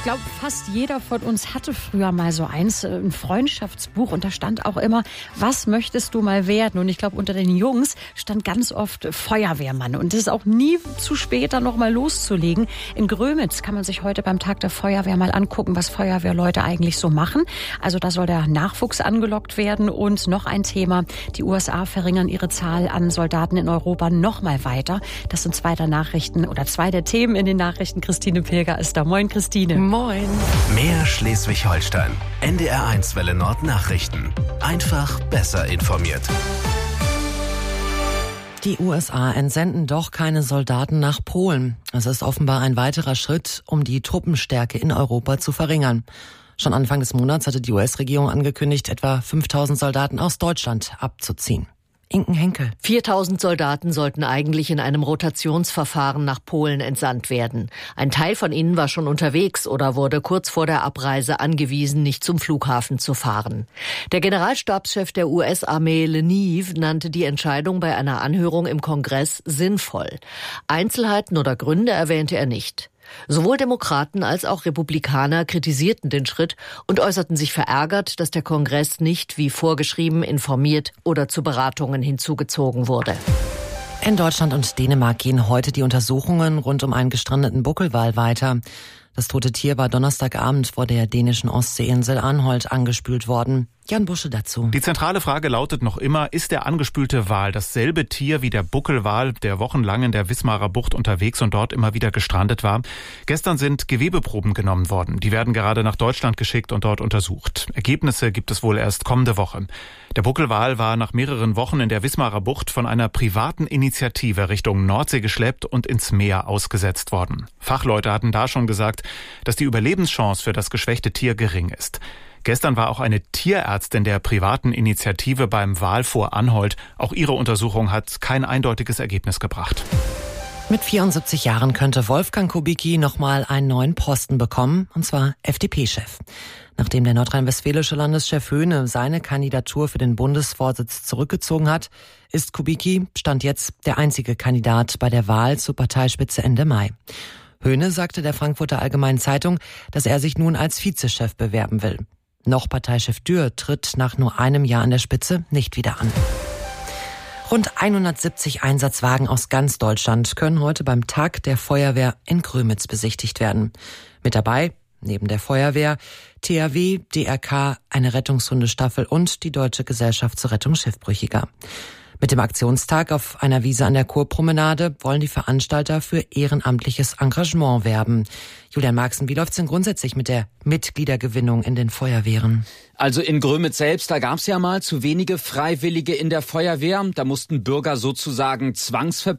Ich glaube, fast jeder von uns hatte früher mal so eins, ein Freundschaftsbuch, und da stand auch immer, was möchtest du mal werden? Und ich glaube, unter den Jungs stand ganz oft Feuerwehrmann. Und es ist auch nie zu spät, dann noch mal loszulegen. In Grömitz kann man sich heute beim Tag der Feuerwehr mal angucken, was Feuerwehrleute eigentlich so machen. Also da soll der Nachwuchs angelockt werden. Und noch ein Thema, die USA verringern ihre Zahl an Soldaten in Europa noch mal weiter. Das sind zwei der Themen in den Nachrichten. Christine Pilger ist da. Moin, Christine. Moin. Mehr Schleswig-Holstein. NDR1 Welle Nord Nachrichten. Einfach besser informiert. Die USA entsenden doch keine Soldaten nach Polen. Es ist offenbar ein weiterer Schritt, um die Truppenstärke in Europa zu verringern. Schon Anfang des Monats hatte die US-Regierung angekündigt, etwa 5.000 Soldaten aus Deutschland abzuziehen. Inken Henkel. 4.000 Soldaten sollten eigentlich in einem Rotationsverfahren nach Polen entsandt werden. Ein Teil von ihnen war schon unterwegs oder wurde kurz vor der Abreise angewiesen, nicht zum Flughafen zu fahren. Der Generalstabschef der US-Armee Leneve nannte die Entscheidung bei einer Anhörung im Kongress sinnvoll. Einzelheiten oder Gründe erwähnte er nicht. Sowohl Demokraten als auch Republikaner kritisierten den Schritt und äußerten sich verärgert, dass der Kongress nicht, wie vorgeschrieben, informiert oder zu Beratungen hinzugezogen wurde. In Deutschland und Dänemark gehen heute die Untersuchungen rund um einen gestrandeten Buckelwal weiter. Das tote Tier war Donnerstagabend vor der dänischen Ostseeinsel Anholt angespült worden. Jan Busche dazu. Die zentrale Frage lautet noch immer, ist der angespülte Wal dasselbe Tier wie der Buckelwal, der wochenlang in der Wismarer Bucht unterwegs und dort immer wieder gestrandet war? Gestern sind Gewebeproben genommen worden. Die werden gerade nach Deutschland geschickt und dort untersucht. Ergebnisse gibt es wohl erst kommende Woche. Der Buckelwal war nach mehreren Wochen in der Wismarer Bucht von einer privaten Initiative Richtung Nordsee geschleppt und ins Meer ausgesetzt worden. Fachleute hatten da schon gesagt, dass die Überlebenschance für das geschwächte Tier gering ist. Gestern war auch eine Tierärztin der privaten Initiative beim Wal vor Anholt. Auch ihre Untersuchung hat kein eindeutiges Ergebnis gebracht. Mit 74 Jahren könnte Wolfgang Kubicki nochmal einen neuen Posten bekommen, und zwar FDP-Chef. Nachdem der nordrhein-westfälische Landeschef Höhne seine Kandidatur für den Bundesvorsitz zurückgezogen hat, ist Kubicki Stand jetzt der einzige Kandidat bei der Wahl zur Parteispitze Ende Mai. Höhne sagte der Frankfurter Allgemeinen Zeitung, dass er sich nun als Vizechef bewerben will. Noch Parteichef Dürr tritt nach nur einem Jahr an der Spitze nicht wieder an. Rund 170 Einsatzwagen aus ganz Deutschland können heute beim Tag der Feuerwehr in Grömitz besichtigt werden. Mit dabei, neben der Feuerwehr, THW, DRK, eine Rettungshundestaffel und die Deutsche Gesellschaft zur Rettung Schiffbrüchiger. Mit dem Aktionstag auf einer Wiese an der Kurpromenade wollen die Veranstalter für ehrenamtliches Engagement werben. Julian Marxen, wie läuft's denn grundsätzlich mit der Mitgliedergewinnung in den Feuerwehren? Also in Grömitz selbst, da gab's ja mal zu wenige Freiwillige in der Feuerwehr. Da mussten Bürger sozusagen